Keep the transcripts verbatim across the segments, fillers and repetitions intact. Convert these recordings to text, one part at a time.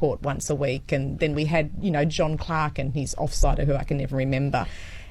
Passport once a week, and then we had, you know, John Clark and his Offsider, who I can never remember.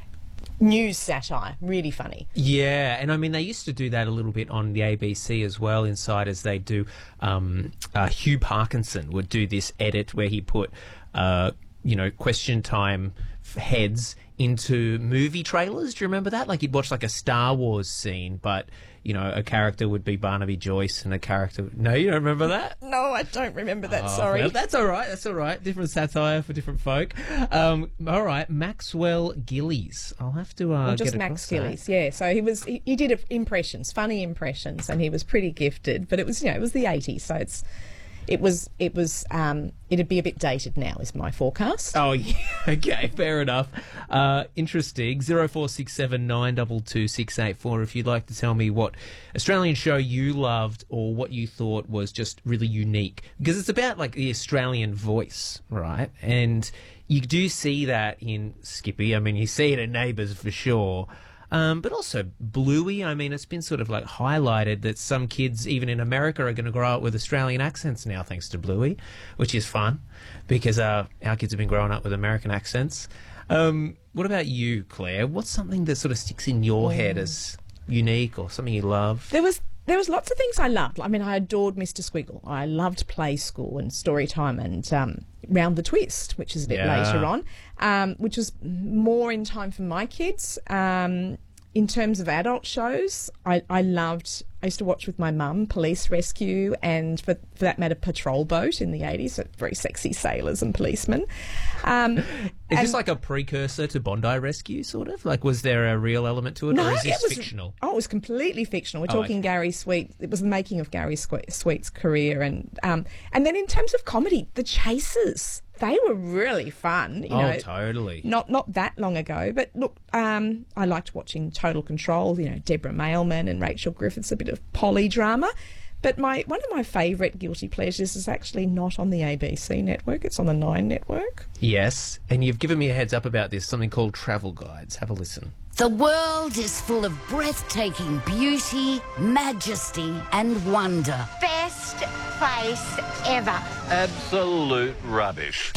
News satire, really funny. Yeah, and I mean, they used to do that a little bit on the A B C as well, Insiders. They do, um, uh, Hugh Parkinson would do this edit where he put, uh, you know, question time heads into movie trailers. Do you remember that? Like, he'd watch like a Star Wars scene, but, you know, a character would be Barnaby Joyce and a character... No, you don't remember that? No, I don't remember that, oh, sorry. Well, that's all right, that's all right. Different satire for different folk. Um, all right, Maxwell Gillies. I'll have to uh, well, just get Max across Gillies, that. yeah. So he was he, he did impressions, funny impressions, and he was pretty gifted. But it was, you know, it was the eighties, so it's... It was, it was, um, it'd be a bit dated now, is my forecast. Oh, yeah. Okay, fair enough. Uh, interesting. zero four six seven nine two two six eight four if you'd like to tell me what Australian show you loved or what you thought was just really unique. Because it's about, like, the Australian voice, right? And you do see that in Skippy. I mean, you see it in Neighbours for sure. Um, but also Bluey. I mean, it's been sort of like highlighted that some kids, even in America, are going to grow up with Australian accents now, thanks to Bluey, which is fun because uh, our kids have been growing up with American accents. Um, what about you, Claire? What's something that sort of sticks in your Mm. head as unique or something you love? There was there was lots of things I loved. I mean, I adored Mister Squiggle. I loved Play School and Storytime and um, Round the Twist, which is a bit Yeah. later on, um, which was more in time for my kids. Um, in terms of adult shows, I, I loved... I used to watch with my mum Police Rescue and, for, for that matter, Patrol Boat in the eighties. So very sexy sailors and policemen. Um, Is and- this like a precursor to Bondi Rescue, sort of? Like, was there a real element to it, No, or is this it was, fictional? Oh, it was completely fictional. We're Oh, talking okay. Gary Sweet. It was the making of Gary Swe- Sweet's career, and um, and then in terms of comedy, The Chasers. They were really fun. You Oh, know, totally. Not not that long ago, but look, um, I liked watching Total Control. You know, Deborah Mailman and Rachel Griffiths, a bit of polydrama. But my one of my favourite guilty pleasures is actually not on the A B C network. It's on the Nine network. Yes, and you've given me a heads up about this, something called Travel Guides. Have a listen. The world is full of breathtaking beauty, majesty, and wonder. Best place ever. Absolute rubbish.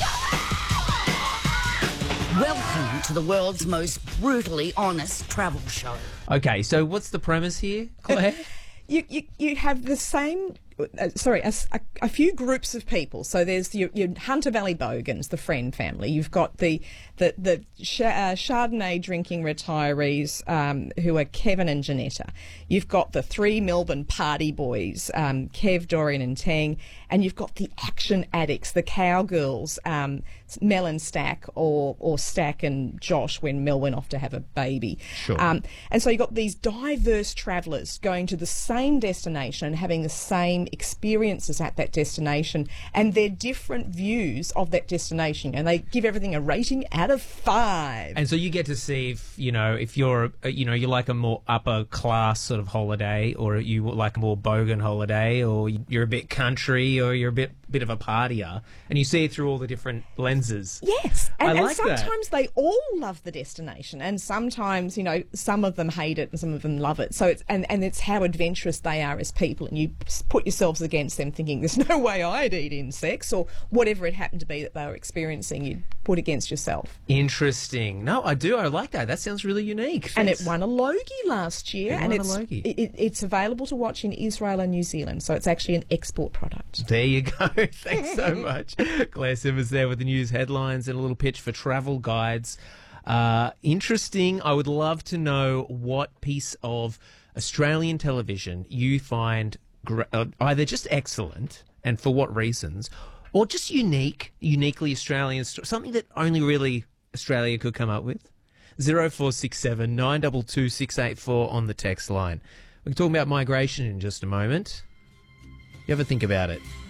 Welcome to the world's most brutally honest travel show. Okay, so what's the premise here, Claire? You, you you have the same, uh, sorry, a, a, a few groups of people. So there's your, your Hunter Valley Bogans, the Friend family. You've got the the the Ch- uh, Chardonnay drinking retirees um, who are Kevin and Janetta. You've got the three Melbourne party boys, um, Kev, Dorian, and Tang, and you've got the action addicts, the cowgirls, um, Mel and Stack, or or Stack and Josh when Mel went off to have a baby. Sure. Um, and so you've got these diverse travellers going to the same destination and having the same experiences at that destination, and their different views of that destination, and they give everything a rating out of five. And so you get to see if, you know, if you're, uh, you know, you like a more upper class sort of holiday, or you like a more bogan holiday, or you're a bit country, or you're a bit bit of a partier, and you see it through all the different lenses. Yes, and, I and like that. sometimes they all love the destination, and sometimes, you know, some of them hate it and some of them love it. So it's and, and it's how adventurous they are as people, and you put yourselves against them, thinking there's no way I'd eat insects, or whatever it happened to be that they were experiencing. You'd put against yourself. Interesting. No, I do. I like that. That sounds really unique. And it Thanks. won a Logie last year, It and won a it's Logie. It, it- it's available to watch in Israel and New Zealand. So it's actually an export product. There you go. Thanks so much. Claire Simmons there with the news headlines and a little pitch for Travel Guides. Uh, interesting. I would love to know what piece of Australian television you find gr- uh, either just excellent, and for what reasons, or just unique, uniquely Australian, st- something that only really Australia could come up with. zero four six seven nine two two six eight four on the text line. We're talking about migration in just a moment. You ever think about it?